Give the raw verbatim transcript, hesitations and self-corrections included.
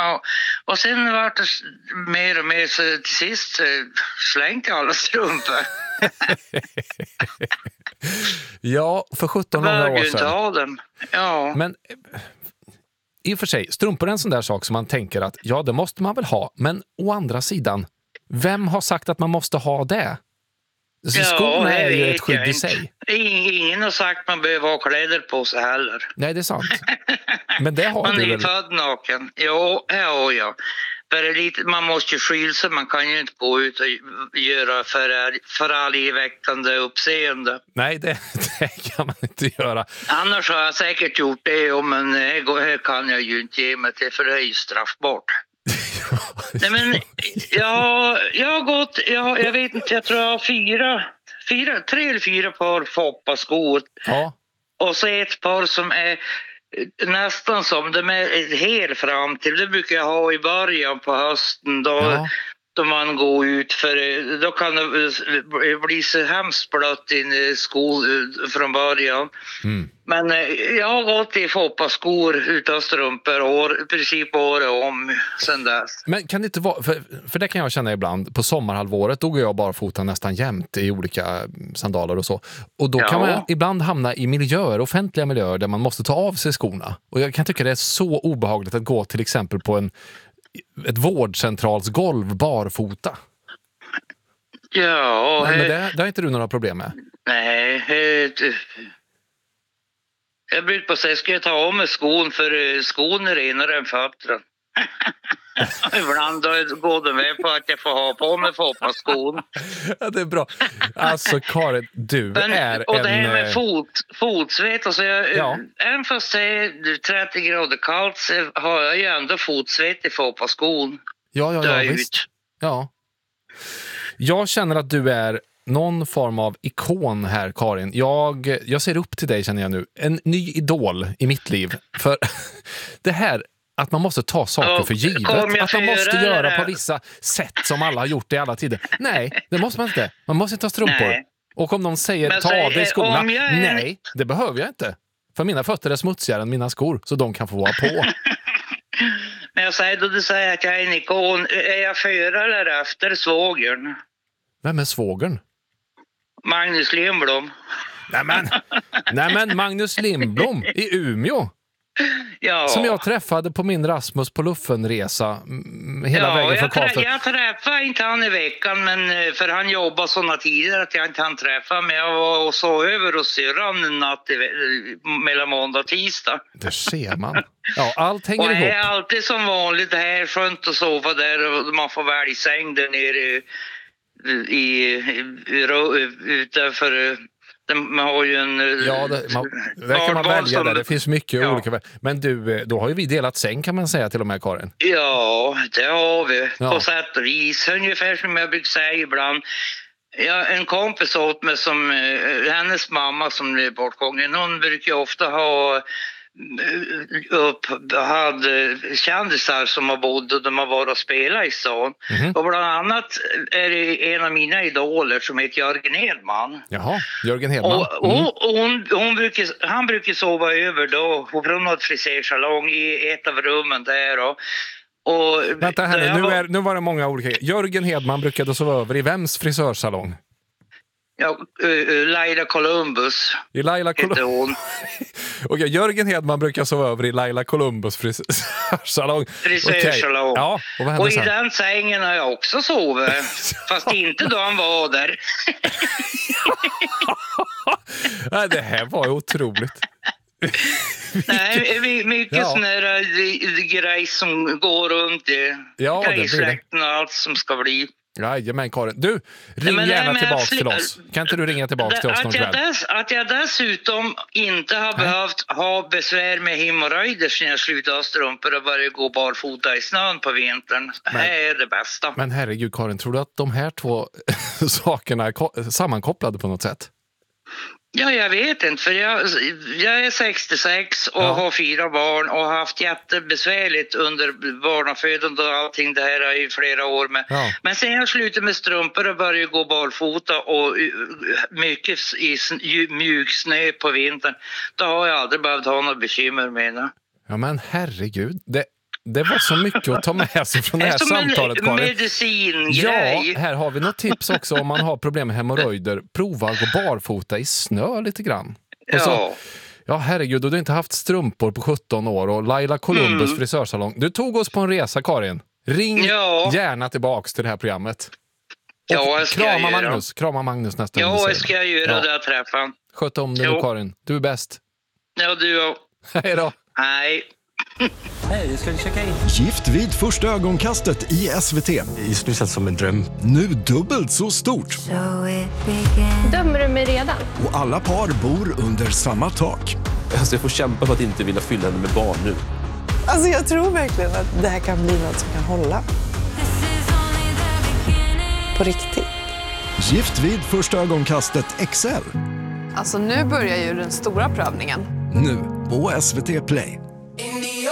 Ja, och sen var det mer och mer så till sist slängt jag alla strumpor. Ja, för sjutton långa år sedan. Dem. Ja. Men i och för sig, strumpor är en sån där sak som man tänker att ja, det måste man väl ha. Men å andra sidan, vem har sagt att man måste ha det? Så ja, skorna är ju ett skydd i sig. Ingen har sagt att man behöver ha kläder på sig heller. Nej, det är sant. Men det har man du är väl? född naken. Ja, ja, ja. För lite, man måste ju skylja sig. Man kan ju inte gå ut och göra förargväckande uppseende. Nej, det, det kan man inte göra. Annars har jag säkert gjort det, men det kan jag ju inte ge mig till, för det är ju straffbart. Nej, men ja, jag har gått, jag, jag vet inte, jag tror jag har fyra, fyra tre eller fyra par foppaskor. Ja. Och så ett par som är nästan som, de är helt fram till, det brukar jag ha i början på hösten då, ja. då man går ut, för då kan det bli så hemskt blött i skor från början. Mm. Men jag har gått i foppaskor utan strumpor år, i princip året om sen dess. Men kan det inte vara, för, för det kan jag känna ibland, på sommarhalvåret då går jag bara foten nästan jämt i olika sandaler och så. Och då ja. kan man ibland hamna i miljöer, offentliga miljöer där man måste ta av sig skorna. Och jag kan tycka det är så obehagligt att gå till exempel på en ett vårdcentralsgolv barfota. Ja. Men, men det, det har inte du några problem med? Nej. Jag brukar på säga, ska jag ta av mig skon, för skon är renare än fötterna. Ibland då går det med på att jag får ha på mig foppaskon. Ja, det är bra. Alltså Karin, du men, är och en... Och det här med fot, fotsvett, alltså jag, ja. även fast det är trettio grader kallt så har jag ju ändå fotsvett i foppaskon. Ja, ja, ja, visst. Ja. Jag känner att du är någon form av ikon här, Karin. Jag, jag ser upp till dig, känner jag nu. En ny idol i mitt liv. För det här, att man måste ta saker för givet. Att man måste göra på vissa sätt som alla har gjort det i alla tider. Nej, det måste man inte. Man måste inte ha strumpor. Nej. Och om någon säger, men ta av dig skorna. Är... Nej, det behöver jag inte. För mina fötter är smutsigare än mina skor. Så de kan få vara på. Men jag säger då, du säger att jag är en ikon. Är jag före eller efter svågern? Vem är svågern? Magnus Lindblom. Nämen, Nämen Magnus Lindblom i Umeå. Ja. Som jag träffade på min Rasmus på Luffenresa hela ja, vägen från Karlstad. Jag träffade inte han i veckan, men för han jobbar sådana tider att jag inte hann träffa. Men jag var och så över och syrran en natt i, mellan måndag och tisdag. Det ser man. Ja, allt hänger och ihop. Och det är alltid som vanligt, det här är skönt att sova där och man får välja säng där nere i, i, i, utanför. Man har ju en... Ja, det, man, det kan man välja som, där. Det finns mycket ja. olika. Men du, då har ju vi delat säng, kan man säga, till och med, Karin. Ja, det har vi. Ja. På sätt och vis. Ungefär som jag brukar säga ibland. Ja, en kompis åt mig som... Hennes mamma som är bortgången, hon brukar ofta ha... upp hade kändisar som har bott och de har varit och spelat i stan. Mm-hmm. Och bland annat är det en av mina idoler som heter Jörgen Hedman. Jaha, Jörgen Hedman. Och, och, och hon, hon brukar, han brukar sova över då på grund av frisersalong i ett av rummen där. Och, och vänta här nu, nu, är, nu var det många olika. Jörgen Hedman brukade sova över i vems frisörsalong? Ja, uh, Laila Columbus. I Laila Columbus. Okej, Jörgen Hedman brukar sova över i Laila Columbus frisörsalong. Frisörsalong. Okay. Ja, och vad och i sen? den sängen har jag också sovit. Fast inte då han var där. Nej, det här var ju otroligt. Nej, mycket ja. sån här grej som går runt i ja, grejsläkten och allt som ska bli. Jajamän, Karin. Du, ring men, gärna men, tillbaks till oss. Kan inte du ringa tillbaks till oss någon kväll? Dess, att jag dessutom inte har Nej. behövt ha besvär med hemorrojder när jag slutar strumpor och börjar gå barfota i snön på vintern. Det här är det bästa. Men herregud, Karin, tror du att de här två sakerna är sammankopplade på något sätt? Ja, jag vet inte, för jag, jag är sextiosex och ja. har fyra barn och har haft jättebesvärligt under barnafödande och allting det här i flera år. Med. Ja. Men sen jag slutade med strumpor och började gå barfota och mycket i mjuk snö på vintern, då har jag aldrig behövt ha några bekymmer med det. Ja, men herregud, det Det var så mycket att ta med sig från det här samtalet, Karin. Medicingrej. Ja, här har vi något tips också om man har problem med hemorrojder. Prova att gå barfota i snö lite grann. Och så, Ja. ja, herregud, du har inte haft strumpor på sjutton år och Laila Columbus Mm. frisörsalong. Du tog oss på en resa, Karin. Ring Ja. gärna tillbaks till det här programmet. Och Ja, jag ska krama göra. Magnus, krama Magnus nästa gång Ja, du ser jag ska det. göra Ja. det jag träffar. Sköt om dig Jo. nu, Karin. Du är bäst. Ja, du och... Hej då. Nej. Hej, ska vi checka in? Gift vid första ögonkastet i S V T. Just nu känns som en dröm. Nu dubbelt så stort. Dömer du mig redan? Och alla par bor under samma tak. Alltså, jag får kämpa för att inte vilja fylla henne med barn nu. Alltså jag tror verkligen att det här kan bli något som kan hålla. På riktigt. Gift vid första ögonkastet X L. Alltså nu börjar ju den stora prövningen. Nu på S V T Play.